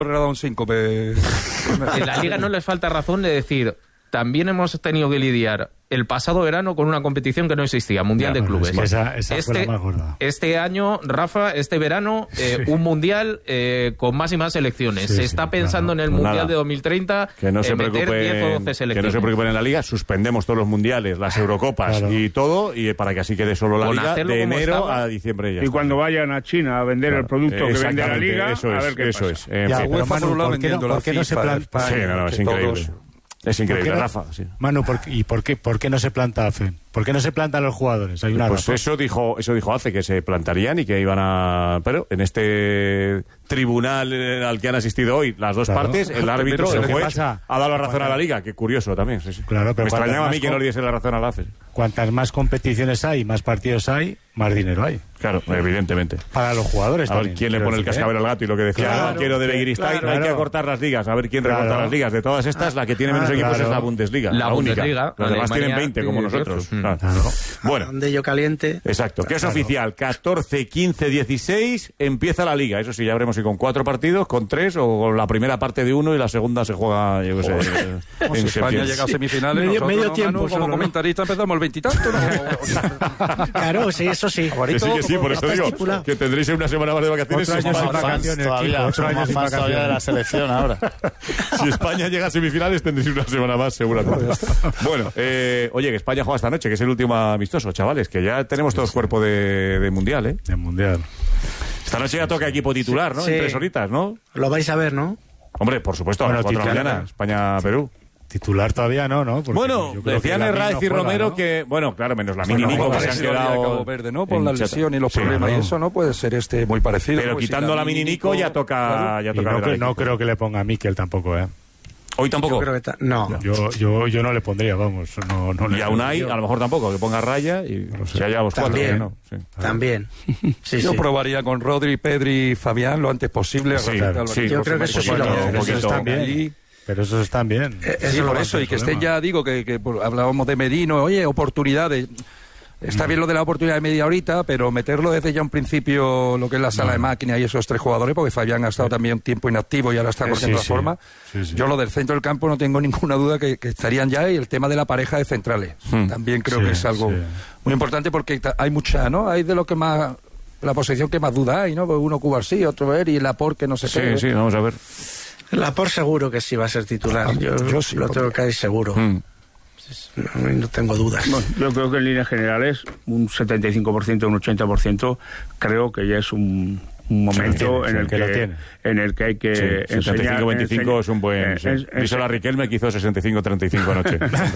regalado un síncope. En la Liga no les falta razón de decir, también hemos tenido que lidiar el pasado verano con una competición que no existía, Mundial de Clubes. Es que esa fue la más gorda. Este año, Rafa, este verano, un Mundial con más y más selecciones. Se está pensando en el Mundial de 2030 que no se meter 10 o 12 selecciones. Que no se preocupen en la Liga, suspendemos todos los Mundiales, las Eurocopas y todo, y para que así quede solo la Liga de enero a diciembre. Y cuando vayan a China a vender el producto que vende la Liga, eso a es, ver qué eso pasa. es. ¿Por qué no se planta? Sí, es increíble. Es increíble, Rafa. Sí. Manu, ¿por qué no se planta AFE? ¿Por qué no se plantan los jugadores? Hay una pues razón. eso dijo AFE, que se plantarían y que iban a... Pero en este tribunal al que han asistido hoy las dos partes, el árbitro, el juez, ha dado la razón a la Liga. Qué curioso también. Sí. Claro, pero me extrañaba a mí que no le diese la razón a la AFE. Cuantas más competiciones hay, más partidos hay, más dinero hay. Claro, evidentemente. Para los jugadores a ver también. quién le pone el cascabel al gato y lo que decía quiero de Begiristain, hay que acortar las ligas, a ver quién recorta las ligas. De todas estas, la que tiene menos equipos es la Bundesliga. La única. Los demás tienen 20 como nosotros. Bueno. Donde yo caliente. Exacto, que es oficial. 14, 15, 16 empieza la Liga. Eso sí, ya veremos si con 4 partidos, con 3 o con la primera parte de 1 y la segunda se juega, yo qué sé. Si España llega a semifinales, medio tiempo. Como comentarista empezamos el 20 y tanto, ¿no? Claro, sí, eso sí. Que sí, por eso digo que tendréis una semana más de vacaciones. Otro año sin vacaciones todavía de la selección ahora. Si España llega a semifinales tendréis una semana más seguramente. Bueno, oye, que España juega esta noche, que es el último amistoso, chavales, que ya tenemos todos cuerpo de Mundial, ¿eh? De Mundial. Esta noche ya toca equipo titular, ¿no? Sí. En 3 horitas, ¿no? Lo vais a ver, ¿no? Hombre, por supuesto, a las 4 de la mañana, España-Perú. Titular todavía no. Porque bueno, decían Herraiz y Romero, ¿no? Que, bueno, claro, menos la Mini Nico, que se han quedado... Cabo Verde, ¿no? Por la lesión y los problemas y eso, ¿no? Puede ser muy parecido. Pero pues quitando la Mini Nico ya toca... No creo que le ponga a Mikel tampoco, ¿eh? Hoy tampoco. Yo creo que no. Yo no le pondría, vamos. No y a Unai, a lo mejor tampoco, que ponga Raya y si haya los 4. También. ¿no? Sí. También. Yo probaría con Rodri, Pedri y Fabián lo antes posible. Yo creo que eso sí lo están bien. Pero esos están bien. Sí, por eso, y que estén ya, digo, que hablábamos de Merino, oye, oportunidades. Está bien lo de la oportunidad de media horita, pero meterlo desde ya un principio, lo que es la sala de máquina y esos 3 jugadores, porque Fabián ha estado también un tiempo inactivo y ahora está cogiendo la forma. Yo lo del centro del campo no tengo ninguna duda que estarían ya, y el tema de la pareja de centrales. También creo que es algo muy importante, porque hay mucha, ¿no? Hay de lo que más... La posición que más duda hay, ¿no? Uno Cubarsí, otro ver y Laporte que no sé qué. Sí, vamos a ver. Laporte seguro que sí va a ser titular. Yo sí lo tengo que ir seguro. No tengo dudas. Bueno, yo creo que en líneas generales un 75%, un 80% creo que ya es un momento en el que hay que 65-25 es un buen... Díselo a Riquelme, que hizo 65-35 anoche.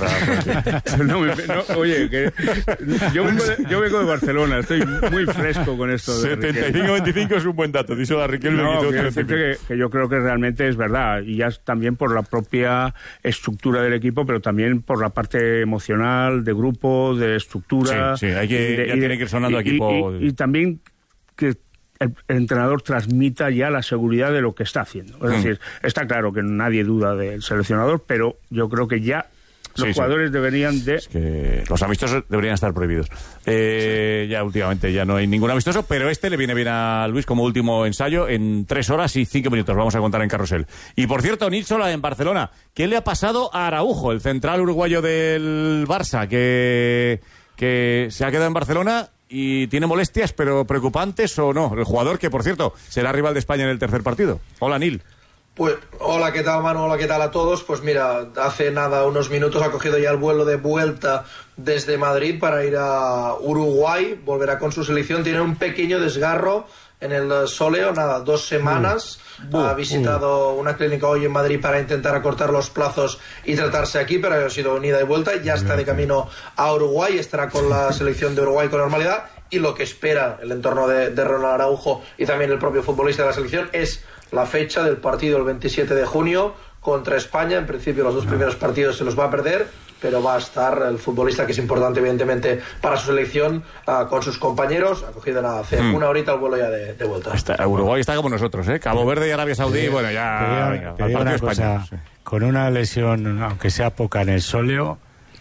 Oye, que yo vengo de Barcelona, estoy muy fresco con esto de 75-25 es un buen dato. Díselo a Riquelme, que yo creo que realmente es verdad, y ya también por la propia estructura del equipo, pero también por la parte emocional, de grupo, de estructura. Sí, hay que, ya tiene que ir sonando equipo. Y también que el entrenador transmita ya la seguridad de lo que está haciendo. Es decir, está claro que nadie duda del seleccionador, pero yo creo que ya los jugadores deberían de... Es que los amistosos deberían estar prohibidos. Ya últimamente ya no hay ningún amistoso, pero le viene bien a Luis como último ensayo en 3 horas y 5 minutos. Vamos a contar en Carrusel. Y por cierto, Nilsson en Barcelona. ¿Qué le ha pasado a Araujo, el central uruguayo del Barça, que se ha quedado en Barcelona y tiene molestias, pero preocupantes o no? El jugador que, por cierto, será rival de España en el tercer partido. Hola, Nil. Pues, hola, ¿qué tal, Manu? Hola, ¿qué tal a todos? Pues mira, hace nada, unos minutos, ha cogido ya el vuelo de vuelta desde Madrid para ir a Uruguay, volverá con su selección, tiene un pequeño desgarro en el sóleo, 2 semanas, ha visitado una clínica hoy en Madrid para intentar acortar los plazos y tratarse aquí, pero ha sido ida y vuelta, ya está de camino a Uruguay, estará con la selección de Uruguay con normalidad, y lo que espera el entorno de Ronald Araujo y también el propio futbolista de la selección es la fecha del partido el 27 de junio contra España. En principio los 2 primeros partidos se los va a perder, pero va a estar el futbolista, que es importante evidentemente para su selección, con sus compañeros. Ha cogido hace una horita el vuelo ya de vuelta. Uruguay está como nosotros, ¿eh? Cabo Verde y Arabia Saudí, bueno, ya... Te digo una cosa, con una lesión, aunque sea poca en el sóleo,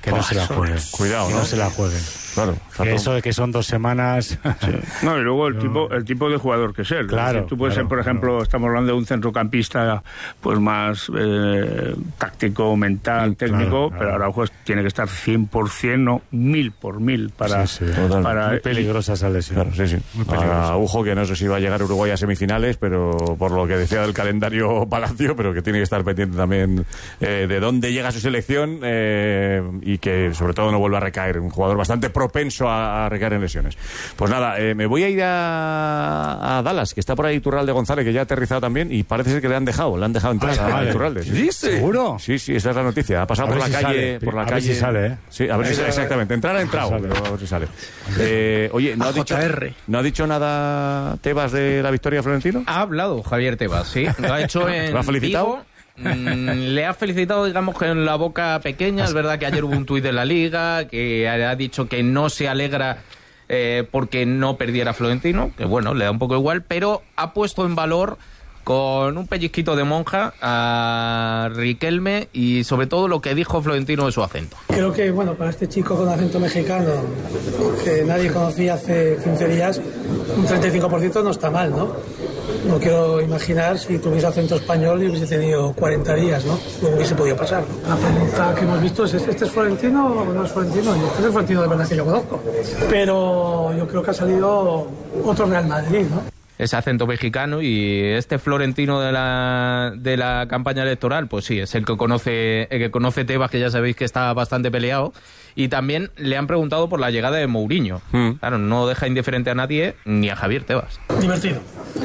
que no se la jueguen. Cuidado, que no se la jueguen. Claro. Que eso de que son 2 semanas... Sí. No, y luego el tipo de jugador que es él. Claro, es decir, tú puedes ser, por ejemplo, estamos hablando de un centrocampista pues más táctico, mental, técnico, pero Araujo tiene que estar 100%, no 1000 por 1000 para... Muy peligrosa esa lesión. Claro, sí. Araujo, que no sé si va a llegar a Uruguay a semifinales, pero por lo que decía del calendario Palacio, pero que tiene que estar pendiente también de dónde llega su selección y que sobre todo no vuelva a recaer. Un jugador bastante propenso a recaer en lesiones. Pues nada, me voy a ir a Dallas, que está por ahí Iturralde González, que ya ha aterrizado también, y parece ser que le han dejado entrar a Iturralde. ¿Sí? ¿Seguro? Sí, esa es la noticia. Ha pasado por la calle. A ver si sale, ¿eh? Sí, a ver si sale, exactamente. Entrar ha entrado, pero a ver si sale. Oye, ¿no ha dicho nada Tebas de la victoria de Florentino? Ha hablado Javier Tebas, sí. Lo ha hecho en ¿Lo ha felicitado? Vigo. Le ha felicitado, digamos, que en la boca pequeña. Es verdad que ayer hubo un tuit de la Liga que ha dicho que no se alegra porque no perdiera Florentino, que bueno, le da un poco igual, pero ha puesto en valor con un pellizquito de monja a Riquelme y sobre todo lo que dijo Florentino de su acento. Creo que, bueno, para este chico con acento mexicano, que nadie conocía hace 15 días, un 35% no está mal, ¿no? No quiero imaginar si tuviese acento español y hubiese tenido 40 días, ¿no? Luego hubiese podido pasar, ¿no? La pregunta que hemos visto es, ¿este es Florentino o no es Florentino? Y este es el Florentino de verdad que yo conozco. Pero yo creo que ha salido otro Real Madrid, ¿no? Ese acento mexicano, y este Florentino de la campaña electoral, pues sí, es el que conoce Tebas, que ya sabéis que está bastante peleado. Y también le han preguntado por la llegada de Mourinho. Claro, no deja indiferente a nadie, ni a Javier Tebas. Divertido.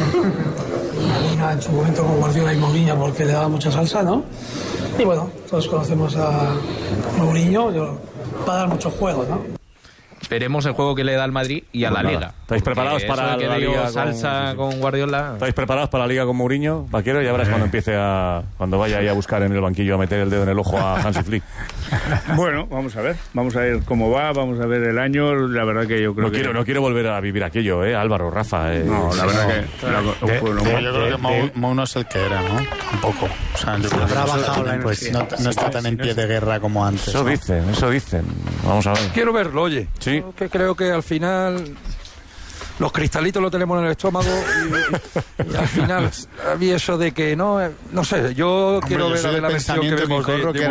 La Liga en su momento con Guardiola y Mourinho, porque le daba mucha salsa, ¿no? Y bueno, todos conocemos a Mourinho, va a dar mucho juego, ¿no? Veremos el juego que le da al Madrid y a la Liga. ¿Estáis preparados para la Liga salsa con Guardiola? ¿Estáis preparados para la Liga con Mourinho, Vaquero? Ya verás cuando vaya ahí a buscar en el banquillo a meter el dedo en el ojo a Hansi Flick. Bueno, vamos a ver cómo va, vamos a ver el año. La verdad que yo creo no quiero volver a vivir aquello, Álvaro, Rafa. No, la verdad que yo creo que Mou no es el que era, ¿no? Un poco. O sea, yo creo habrá bajado la pues energía. no está tan en pie de guerra como antes. Eso dicen. Vamos a ver. Quiero verlo, oye. Sí. Que creo que al final los cristalitos lo tenemos en el estómago y al final había eso de que no sé, yo quiero ver la versión que vemos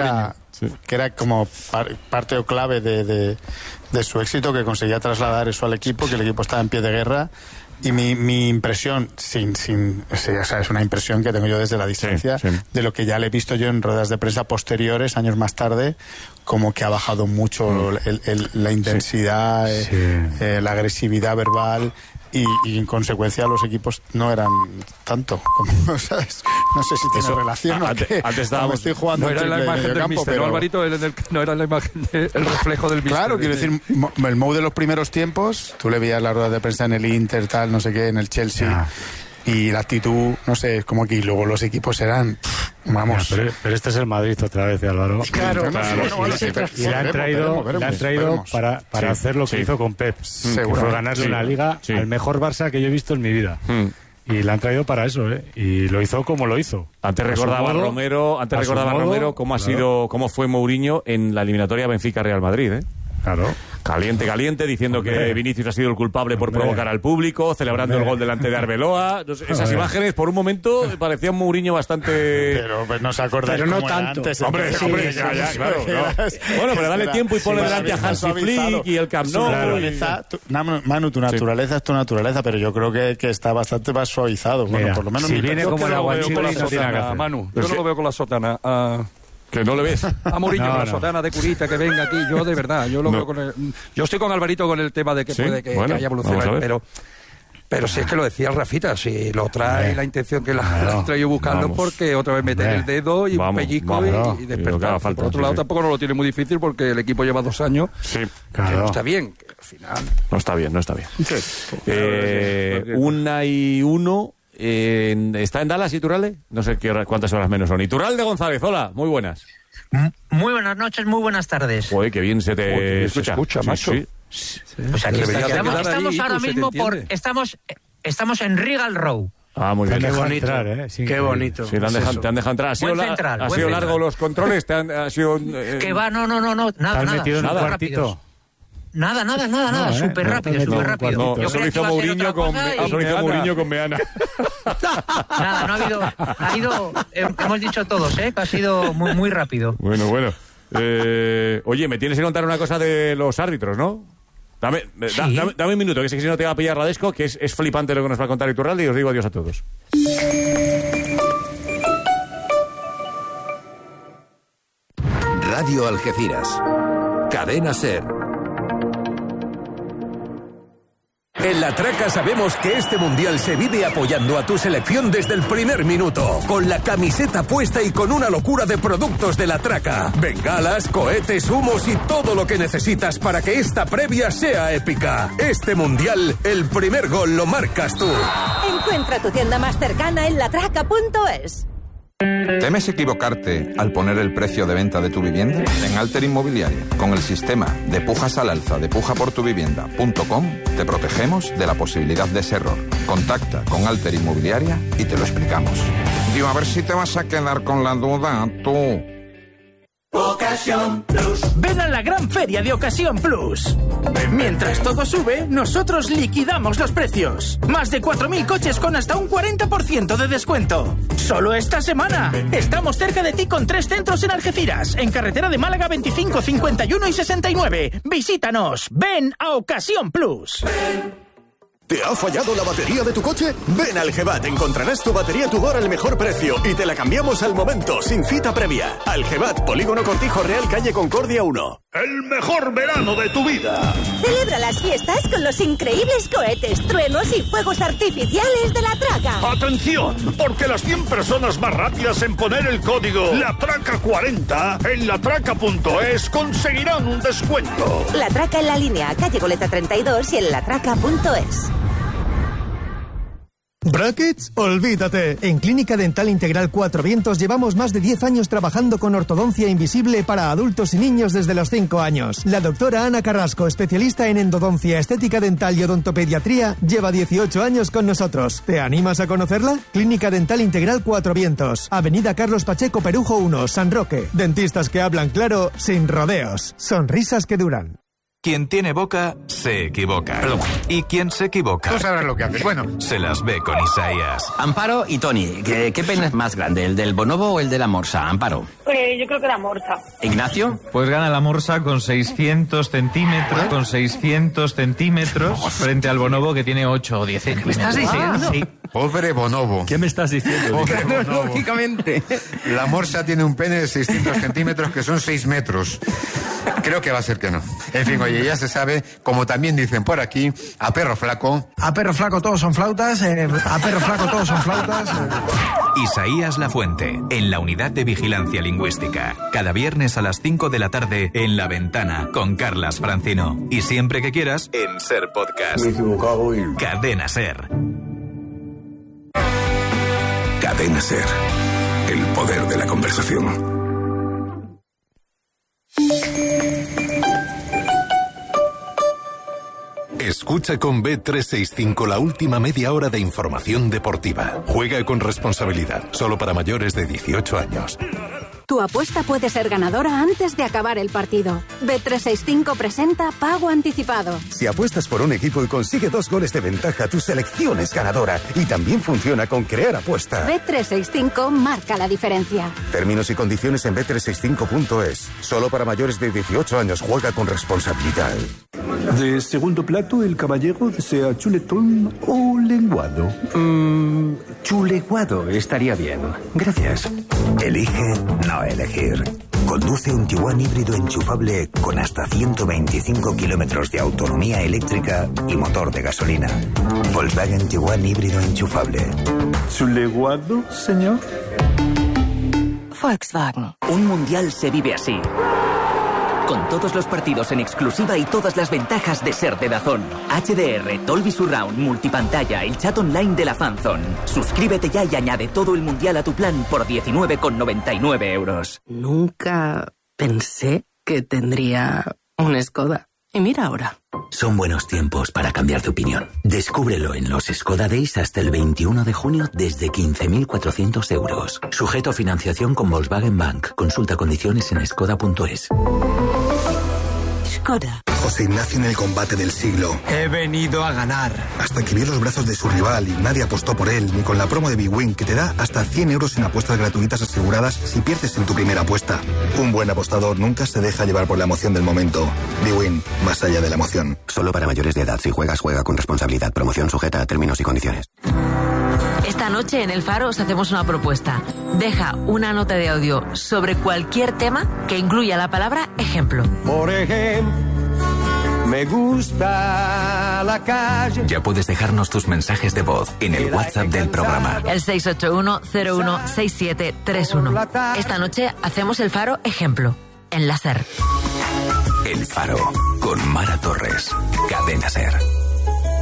que era como parte o clave de su éxito, que conseguía trasladar eso al equipo, que el equipo estaba en pie de guerra. Y mi impresión, o sea, es una impresión que tengo yo desde la distancia, de lo que ya le he visto yo en ruedas de prensa posteriores, años más tarde, como que ha bajado mucho la intensidad, la agresividad verbal, y en consecuencia los equipos no eran tanto como, ¿sabes? No sé si tiene relación o qué. Antes estábamos, estoy jugando no era la imagen del míster, pero Alvarito, no era la imagen el reflejo del míster. Claro, quiero decir, el Mou de los primeros tiempos, tú le veías las ruedas de prensa en el Inter, tal, no sé qué, en el Chelsea, y la actitud, no sé, es como que y luego los equipos eran, vamos. Pero este es el Madrid otra vez, Álvaro. Claro. Y le han traído para hacer lo que hizo con Pep, que fue ganarle una liga al mejor Barça que yo he visto en mi vida. Y la han traído para eso, y lo hizo como lo hizo. Antes recordaba Romero cómo fue Mourinho en la eliminatoria Benfica-Real Madrid, Claro. Caliente, diciendo que Vinicius ha sido el culpable por provocar al público, celebrando el gol delante de Arbeloa. Esas imágenes, por un momento, parecían un Mourinho bastante... Pero pues no se acordáis no cómo tanto. Antes, Hombre, ya, claro. Bueno, pero dale tiempo y ponle delante a Hansi Flick y el Camp Nou. Manu, tu naturaleza es tu naturaleza, pero yo creo que está bastante más suavizado. Bueno, por lo menos si viene como el aguachile, Manu, yo no lo veo con la sotana. ¿Que no le ves? A Mourinho con la sotana de curita, que venga aquí. Yo, de verdad, yo lo veo con yo estoy con Alvarito con el tema de que puede que haya evolucionado, pero si es que lo decía Rafita, si lo trae la intención que la trae buscando, porque otra vez meter el dedo y un pellizco y despertar. Por otro lado, tampoco no lo tiene muy difícil porque el equipo lleva 2 años. Sí, claro. Que no está bien, que al final... No está bien. Sí. 1-1... ¿Está en Dallas Iturralde? No sé cuántas horas menos son. Iturralde González, hola, muy buenas. Muy buenas noches, muy buenas tardes. Oye, qué bien se te escucha, macho. Sí. Pues aquí estamos ahora mismo estamos en Regal Row. muy bien. Qué bonito. Qué bonito. Sí, te han dejado entrar. ¿Ha sido largo los controles? ¿Ha sido, Que va, no, nada. Metido en un cuartito. Nada, súper rápido. No, solo hizo Mourinho con Meana. Nada, no ha habido, hemos dicho todos, que ha sido muy, muy rápido. Bueno. Oye, me tienes que contar una cosa de los árbitros, ¿no? Dame un minuto, que si no te va a pillar Radesco, que es flipante lo que nos va a contar Iturralde, y os digo adiós a todos. Radio Algeciras. Cadena SER. En La Traca sabemos que este mundial se vive apoyando a tu selección desde el primer minuto, con la camiseta puesta y con una locura de productos de La Traca. Bengalas, cohetes, humos y todo lo que necesitas para que esta previa sea épica. Este mundial, el primer gol lo marcas tú. Encuentra tu tienda más cercana en latraca.es. ¿Temes equivocarte al poner el precio de venta de tu vivienda? En Alter Inmobiliaria, con el sistema de pujas al alza de pujaportuvivienda.com, te protegemos de la posibilidad de ese error. Contacta con Alter Inmobiliaria y te lo explicamos. Digo, a ver si te vas a quedar con la duda, tú. Ocasión Plus. Ven a la gran feria de Ocasión Plus. Mientras todo sube, nosotros liquidamos los precios. Más de 4.000 coches con hasta un 40% de descuento. Solo esta semana. Estamos cerca de ti con 3 centros en Algeciras, en carretera de Málaga 25, 51 y 69. Visítanos. Ven a Ocasión Plus. ¿Te ha fallado la batería de tu coche? Ven al Gevat, encontrarás tu batería Tudor al mejor precio y te la cambiamos al momento, sin cita previa. Al Gevat, Polígono Cortijo Real, calle Concordia 1. El mejor verano de tu vida. Celebra las fiestas con los increíbles cohetes, truenos y fuegos artificiales de La Traca. ¡Atención! Porque las 100 personas más rápidas en poner el código LATRACA40 en latraca.es conseguirán un descuento. La Traca en la línea, calle Goleta 32 y en latraca.es. ¿Brackets? Olvídate. En Clínica Dental Integral Cuatro Vientos llevamos más de 10 años trabajando con ortodoncia invisible para adultos y niños desde los 5 años. La doctora Ana Carrasco, especialista en endodoncia, estética dental y odontopediatría, lleva 18 años con nosotros. ¿Te animas a conocerla? Clínica Dental Integral Cuatro Vientos, Avenida Carlos Pacheco Perujo 1, San Roque. Dentistas que hablan claro, sin rodeos. Sonrisas que duran. Quien tiene boca, se equivoca. Perdón. Y quien se equivoca... Tú sabrás lo que haces. Bueno. Se las ve con Isaías. Amparo y Tony, ¿qué pene es más grande, el del bonobo o el de la morsa? Amparo. Yo creo que la morsa. ¿Ignacio? Pues gana la morsa con 600 centímetros. Con 600 centímetros frente al bonobo que tiene 8 o 10 centímetros. ¿Me estás diciendo? Sí. Pobre bonobo. ¿Qué me estás diciendo? Pobre bonobo. Lógicamente. La morsa tiene un pene de 600 centímetros que son 6 metros. Creo que va a ser que no. En fin, oye, ya se sabe, como también dicen por aquí, a perro flaco. A perro flaco todos son flautas. A perro flaco todos son flautas. Isaías Lafuente, en la Unidad de Vigilancia Lingüística. Cada viernes a las 5 de la tarde en La Ventana con Carlas Francino. Y siempre que quieras, en SER Podcast. Me he equivocado y... Cadena SER. Cadena SER. El poder de la conversación. Escucha con Bet365 la última media hora de información deportiva. Juega con responsabilidad, solo para mayores de 18 años. Tu apuesta puede ser ganadora antes de acabar el partido. Bet365 presenta Pago Anticipado. Si apuestas por un equipo y consigue 2 goles de ventaja, tu selección es ganadora. Y también funciona con Crear Apuesta. Bet365 marca la diferencia. Términos y condiciones en bet365.es. Solo para mayores de 18 años. Juega con responsabilidad. De segundo plato, el caballero desea chuletón o lenguado. Chuleguado estaría bien. Gracias. Elige no elegir. Conduce un Tiguan híbrido enchufable con hasta 125 kilómetros de autonomía eléctrica y motor de gasolina. Volkswagen Tiguan híbrido enchufable. ¿Chuleguado, señor? Volkswagen. Un mundial se vive así. Con todos los partidos en exclusiva y todas las ventajas de ser de DAZN. HDR, Dolby Surround, multipantalla, el chat online de la Fanzone. Suscríbete ya y añade todo el mundial a tu plan por 19,99 euros. Nunca pensé que tendría un Skoda. Y mira ahora. Son buenos tiempos para cambiar de opinión. Descúbrelo en los Skoda Days hasta el 21 de junio desde 15.400 euros. Sujeto a financiación con Volkswagen Bank. Consulta condiciones en skoda.es. Skoda. José Ignacio en el combate del siglo. He venido a ganar. Hasta que vio los brazos de su rival y nadie apostó por él, ni con la promo de Big Win, que te da hasta 100 euros en apuestas gratuitas aseguradas si pierdes en tu primera apuesta. Un buen apostador nunca se deja llevar por la emoción del momento. Big Win, más allá de la emoción. Solo para mayores de edad. Si juegas, juega con responsabilidad. Promoción sujeta a términos y condiciones. Esta noche en El Faro os hacemos una propuesta. Deja una nota de audio sobre cualquier tema que incluya la palabra ejemplo. Por ejemplo, me gusta la calle. Ya puedes dejarnos tus mensajes de voz en el WhatsApp del programa. El 681-016731. Esta noche hacemos El Faro ejemplo. En la SER. El Faro con Mara Torres. Cadena SER.